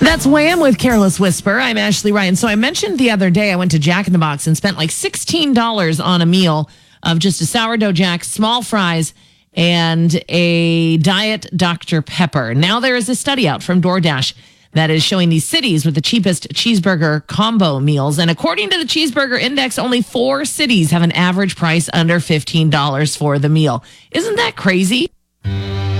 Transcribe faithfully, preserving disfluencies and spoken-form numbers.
That's Wham with Careless Whisper. I'm Ashley Ryan. So I mentioned the other day I went to Jack in the Box and spent like sixteen dollars on a meal of just a sourdough jack, small fries, and a diet Doctor Pepper. Now there is a study out from DoorDash that is showing these cities with the cheapest cheeseburger combo meals. And according to the Cheeseburger Index, only four cities have an average price under fifteen dollars for the meal. Isn't that crazy?